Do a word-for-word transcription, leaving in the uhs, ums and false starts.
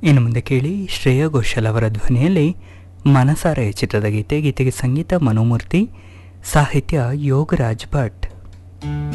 ಇನ್ನು ಮುಂದೆ ಕೇಳಿ ಶ್ರೇಯಾ ಘೋಷಾಲ್ ಅವರ ಧ್ವನಿಯಲ್ಲಿ ಮನಸಾರೆ ಚಿತ್ರದ ಗೀತೆ. ಗೀತೆಗೆ ಸಂಗೀತ ಮನೋಮೂರ್ತಿ, ಸಾಹಿತ್ಯ ಯೋಗರಾಜ್ ಭಟ್.